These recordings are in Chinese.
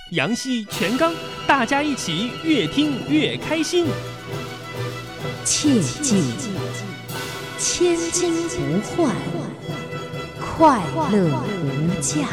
杨希、全刚，大家一起越听越开心。 切记，千金不换，快乐无价。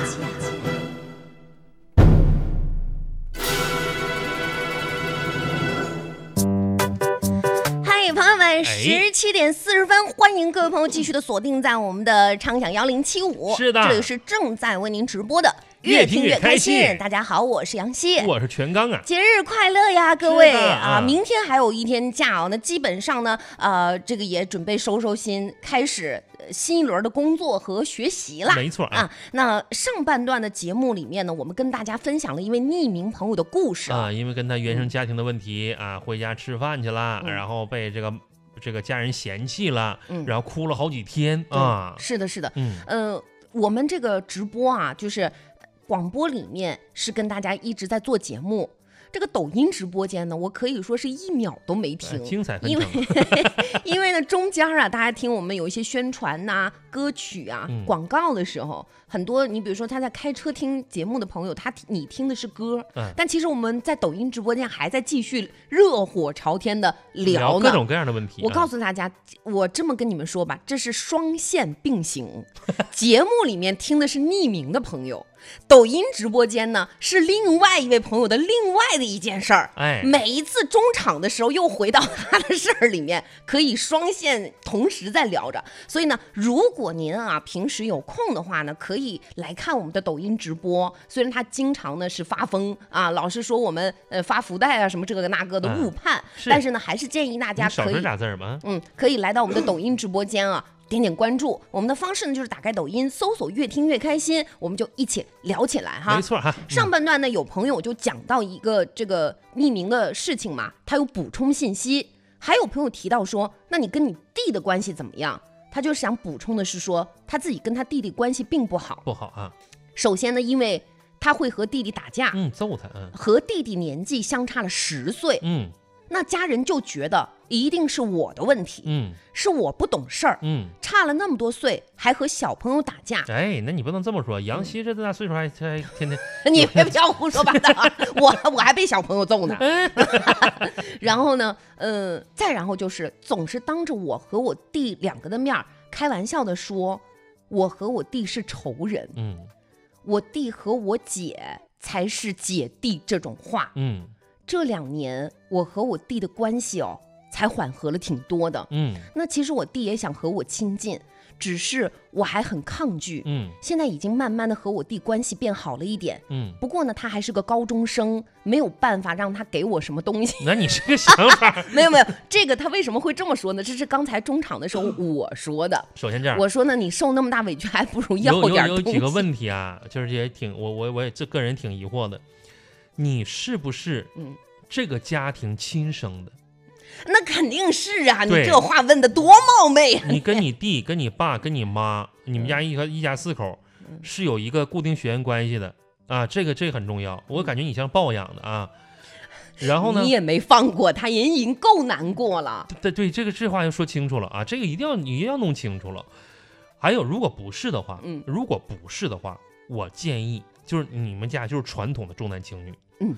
朋友们，17点40分，欢迎各位朋友继续的锁定在我们的畅享1075。 是的， 这里是正在为您直播的越听越开心。 大家好，我是杨希， 我是全刚啊。 节日快乐呀，各位啊！明天还有一天假哦，那基本上呢，这个也准备收收心，开始新一轮的工作和学习啦。 没错啊。 那上半段的节目里面呢，我们跟大家分享了一位匿名朋友的故事啊，因为跟他原生家庭的问题啊，回家吃饭去了，然后被这个家人嫌弃了，然后哭了好几天啊。 是的，是的，我们这个直播啊，就是广播里面是跟大家一直在做节目。这个抖音直播间呢，我可以说是1秒都没停， 精彩纷呈。 因为呢，中间啊，大家听我们有一些宣传呐、歌曲啊、广告的时候，很多你比如说他在开车听节目的朋友，你听的是歌，但其实我们在抖音直播间还在继续热火朝天的聊呢， 各种各样的问题。 我告诉大家，我这么跟你们说吧，这是双线并行。节目里面听的是匿名的朋友。抖音直播间呢是另外一位朋友的另外的一件事儿，每一次中场的时候又回到他的事儿里面，可以双线同时在聊着。所以呢，如果您啊平时有空的话呢，可以来看我们的抖音直播。虽然他经常呢是发疯啊，老是说我们发福袋啊什么这个那个的误判，但是呢还是建议大家可以少说俩字儿吗？ 可以来到我们的抖音直播间啊。点点关注，我们的方式呢就是打开抖音搜索越听越开心，我们就一起聊起来哈。 没错哈。 上半段呢有朋友就讲到一个这个匿名的事情嘛，他有补充信息，还有朋友提到说，那你跟你弟的关系怎么样？他就想补充的是说，他自己跟他弟弟关系并不好啊。 首先呢，因为他会和弟弟打架， 揍他， 和弟弟年纪相差了10岁，那家人就觉得一定是我的问题，是我不懂事儿，差了那么多岁还和小朋友打架。 那你不能这么说，杨希这大岁数还天天你别不要胡说八道，我还被小朋友揍呢。然后呢，再然后就是总是当着我和我弟2个的面开玩笑的说，我和我弟是仇人，我弟和我姐才是姐弟这种话，这2年我和我弟的关系才缓和了挺多的，那其实我弟也想和我亲近，只是我还很抗拒，现在已经慢慢的和我弟关系变好了一点，不过呢他还是个高中生，没有办法让他给我什么东西。 那你这个想法没有，这个他为什么会这么说呢？这是刚才中场的时候我说的。 首先这样， 我说呢，你受那么大委屈还不如要点东西。 有几个问题啊，就是也挺我也这个人挺疑惑的，你是不是这个家庭亲生的？ 那肯定是啊，你这话问的多冒昧啊！ 你跟你弟、跟你爸、跟你妈，你们家一家4口是有一个固定血缘关系的啊，这个很重要。我感觉你像抱养的啊。然后呢， 你也没放过他，人已经够难过了。 对，这话要说清楚了啊，这个你一定要弄清楚了。还有，如果不是的话，我建议就是你们家就是传统的重男轻女。